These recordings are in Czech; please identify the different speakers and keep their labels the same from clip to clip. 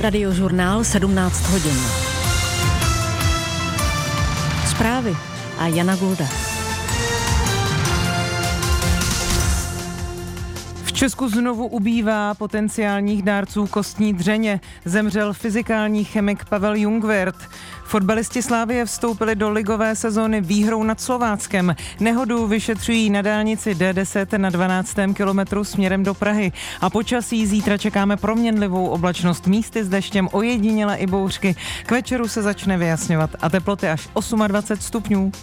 Speaker 1: Radiožurnál 17 hodin. Zprávy a Jana Gulda.
Speaker 2: V Česku znovu ubývá potenciálních dárců kostní dřeně. Zemřel fyzikální chemik Pavel Jungwirth. Fotbalisti Slavie vstoupili do ligové sezóny výhrou nad Slováckem. Nehodu vyšetřují na dálnici D10 na 12. kilometru směrem do Prahy. A počasí zítra čekáme proměnlivou oblačnost, místy s deštěm, ojediněle i bouřky. K večeru se začne vyjasňovat a teploty až 28 stupňů.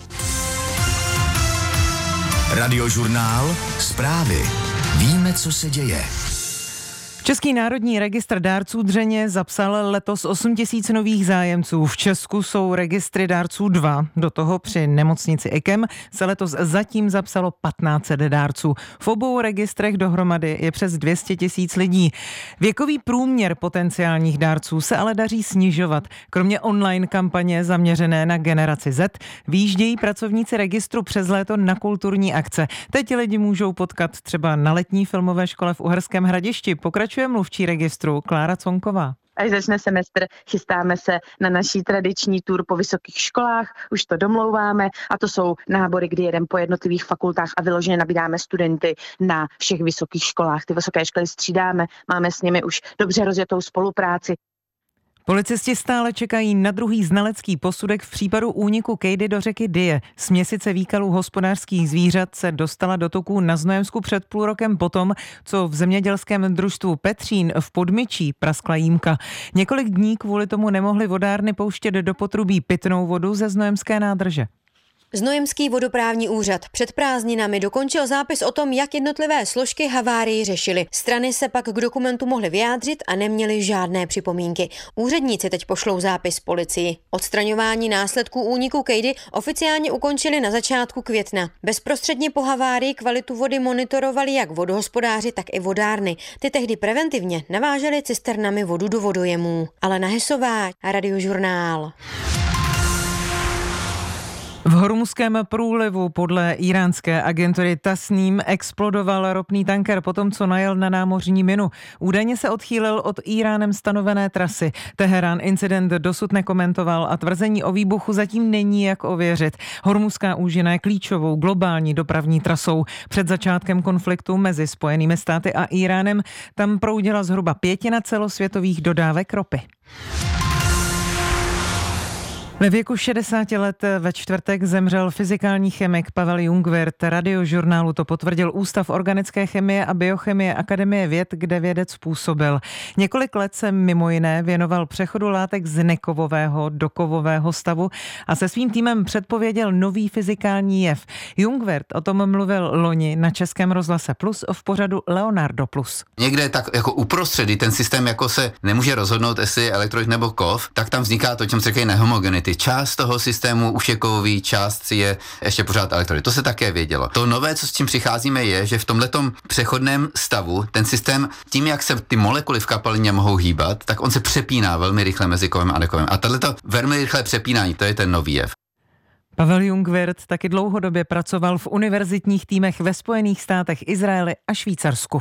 Speaker 3: Radiožurnál, zprávy. Víme, co se děje.
Speaker 2: Český národní registr dárců dřeně zapsal letos 8 000 nových zájemců. V Česku jsou registry dárců 2. Do toho při nemocnici IKEM se letos zatím zapsalo 1500 dárců. V obou registrech dohromady je přes 200 000 lidí. Věkový průměr potenciálních dárců se ale daří snižovat. Kromě online kampaně zaměřené na generaci Z vyjíždějí pracovníci registru přes léto na kulturní akce. Teď lidi můžou potkat třeba na letní filmové škole v Uherském Hradišti. Pokračuje mluvčí registru Klára Conková.
Speaker 4: Až začne semestr, chystáme se na naší tradiční tour po vysokých školách, už to domlouváme a to jsou nábory, kdy jedeme po jednotlivých fakultách a vyloženě nabídáme studenty na všech vysokých školách. Ty vysoké školy střídáme, máme s nimi už dobře rozjetou spolupráci.
Speaker 2: Policisti stále čekají na druhý znalecký posudek v případu úniku kejdy do řeky Dyje. Směsice výkalů hospodářských zvířat se dostala do toků na Znojemsku před půl rokem potom, co v zemědělském družstvu Petřín v Podmyčí praskla jímka. Několik dní kvůli tomu nemohly vodárny pouštět do potrubí pitnou vodu ze znojemské nádrže.
Speaker 5: Znojemský vodoprávní úřad před prázdninami dokončil zápis o tom, jak jednotlivé složky havárii řešily. Strany se pak k dokumentu mohly vyjádřit a neměly žádné připomínky. Úředníci teď pošlou zápis policii. Odstraňování následků úniku kejdy oficiálně ukončili na začátku května. Bezprostředně po havárii kvalitu vody monitorovali jak vodohospodáři, tak i vodárny. Ty tehdy preventivně navážely cisternami vodu do vodojemů. Alena Hesová, Radiožurnál.
Speaker 2: V Hormuzském průlivu podle íránské agentury Tasnim explodoval ropný tanker potom, co najel na námořní minu. Údajně se odchýlil od Íránem stanovené trasy. Teherán incident dosud nekomentoval a tvrzení o výbuchu zatím není jak ověřit. Hormuzská úžina je klíčovou globální dopravní trasou. Před začátkem konfliktu mezi Spojenými státy a Íránem tam proudila zhruba 1/5 celosvětových dodávek ropy. Ve věku 60 let ve čtvrtek zemřel fyzikální chemik Pavel Jungwirth. Radiožurnálu to potvrdil Ústav organické chemie a biochemie Akademie věd, kde vědec působil. Několik let se mimo jiné věnoval přechodu látek z nekovového do kovového stavu a se svým týmem předpověděl nový fyzikální jev. Jungwirth o tom mluvil loni na Českém rozhlase Plus v pořadu Leonardo Plus.
Speaker 6: Někde tak jako uprostřed, ten systém jako se nemůže rozhodnout, jestli je elektron nebo kov, tak tam vzniká to, čemu se říkají nehomogenity. Část toho systému už je kovový, část je ještě pořád elektrony. To se také vědělo. To nové, co s tím přicházíme, je, že v tomhletom přechodném stavu ten systém, tím, jak se ty molekuly v kapalině mohou hýbat, tak on se přepíná velmi rychle mezi kovem a nekovem. A tohleto velmi rychlé přepínání, to je ten nový jev.
Speaker 2: Pavel Jungwirth taky dlouhodobě pracoval v univerzitních týmech ve Spojených státech, Izraeli a Švýcarsku.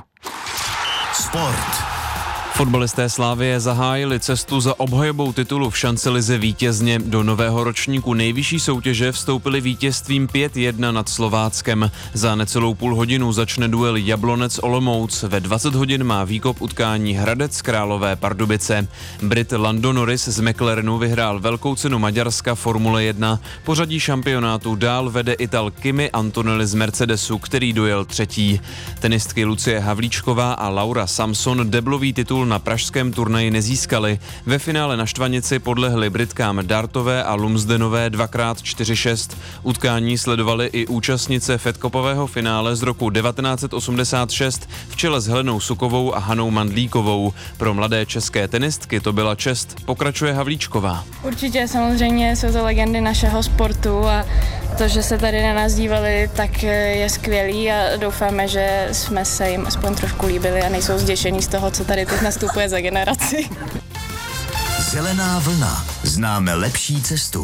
Speaker 3: Sport.
Speaker 7: Fotbalisté Slavie zahájili cestu za obhajobou titulu v šancelize vítězně. Do nového ročníku nejvyšší soutěže vstoupili vítězstvím 5-1 nad Slováckem. Za necelou půl hodinu začne duel Jablonec Olomouc. Ve 20 hodin má výkop utkání Hradec Králové Pardubice. Brit Lando Norris z McLarenu vyhrál velkou cenu Maďarska Formule 1. Pořadí šampionátu dál vede Ital Kimi Antonelli z Mercedesu, který dojel třetí. Tenistky Lucie Havlíčková a Laura Samson deblový titul na pražském turnaji nezískali. Ve finále na Štvanici podlehly Britkám Dartové a Lumsdenové 2x4-6. Utkání sledovaly i účastnice fedkopového finále z roku 1986 v čele s Helenou Sukovou a Hanou Mandlíkovou. Pro mladé české tenistky to byla čest, pokračuje Havlíčková.
Speaker 8: Určitě samozřejmě jsou to legendy našeho sportu a to, že se tady na nás dívali, tak je skvělý a doufáme, že jsme se jim aspoň trošku líbili a nejsou zděšení z toho, co tady teď nastupuje za generaci.
Speaker 3: Zelená vlna. Známe lepší cestu.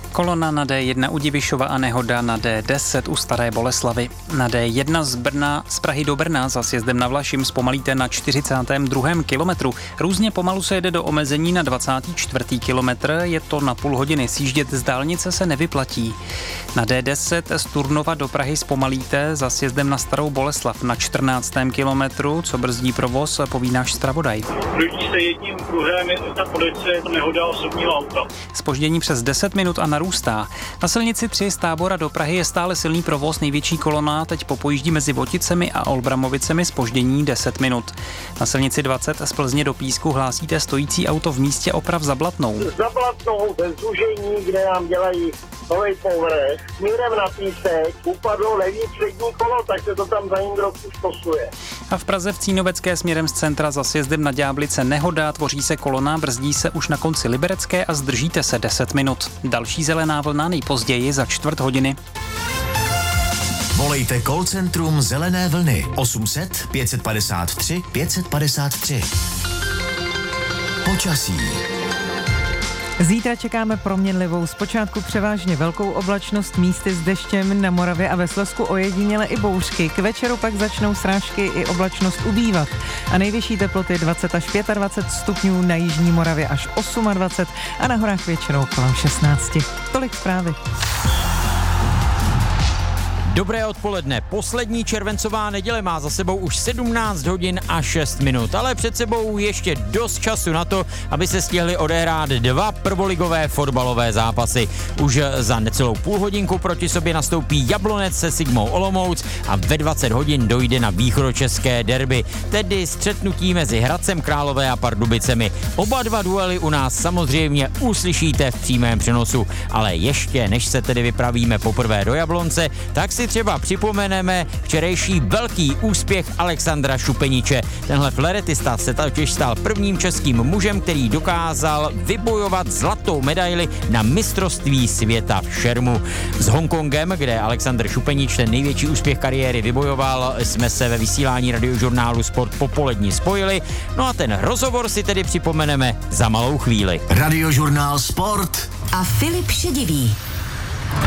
Speaker 9: Kolona na D1 u Divišova a nehoda na D10 u Staré Boleslavy. Na D1 z Prahy do Brna za sjezdem na Vlašim zpomalíte na 42. kilometru. Různě pomalu se jede do omezení na 24. kilometr, je to na půl hodiny. Sjíždět z dálnice se nevyplatí. Na D10 z Turnova do Prahy zpomalíte za sjezdem na Starou Boleslav na 14. kilometru, co brzdí provoz, poví náš zpravodaj.
Speaker 10: Blíží se jedním pruhem, je ta policie, nehoda osobního auta.
Speaker 9: Zpoždění přes 10 minut a narůstá. Na silnici 3 z Tábora do Prahy je stále silný provoz, největší kolona teď popojíždí mezi Voticemi a Olbramovicemi, zpoždění 10 minut. Na silnici 20 z Plzně do Písku hlásíte stojící auto v místě oprav za Blatnou.
Speaker 10: Za Blatnou ve zúžení, kde nám dělají nový povrch, směrem na Písek, upadlo levý přední kolo, tak se to tam za ním trochu stosuje.
Speaker 9: A v Praze v Cínovecké směrem z centra za sjezdem na Ďáblice nehoda, tvoří se kolona, brzdí se už na konci Liberecké a zdržíte se 10 minut. Další zelená vlna nejpozději za čtvrt hodiny.
Speaker 3: Volejte call centrum Zelené vlny 800 553 553. Počasí.
Speaker 2: Zítra čekáme proměnlivou, zpočátku převážně velkou oblačnost, místy s deštěm, na Moravě a ve Slezsku ojediněle i bouřky. K večeru pak začnou srážky i oblačnost ubývat. A nejvyšší teploty 20 až 25 stupňů, na jižní Moravě až 28 a na horách většinou kolem 16. Tolik zprávy.
Speaker 11: Dobré odpoledne. Poslední červencová neděle má za sebou už 17 hodin a 6 minut, ale před sebou ještě dost času na to, aby se stihly odehrát 2 prvoligové fotbalové zápasy. Už za necelou půl hodinku proti sobě nastoupí Jablonec se Sigmou Olomouc a ve 20 hodin dojde na východočeské derby, tedy střetnutí mezi Hradcem Králové a Pardubicemi. Oba dva duely u nás samozřejmě uslyšíte v přímém přenosu, ale ještě než se tedy vypravíme poprvé do Jablonce, tak si třeba připomeneme včerejší velký úspěch Alexandra Šupeniče. Tenhle fleretista se totiž stal prvním českým mužem, který dokázal vybojovat zlatou medaili na mistrovství světa v šermu. S Hongkongem, kde Alexandr Šupenič ten největší úspěch kariéry vybojoval, jsme se ve vysílání Radiožurnálu Sport popolední spojili. No a ten rozhovor si tedy připomeneme za malou chvíli.
Speaker 3: Radiožurnál Sport
Speaker 12: a Filip Šedivý.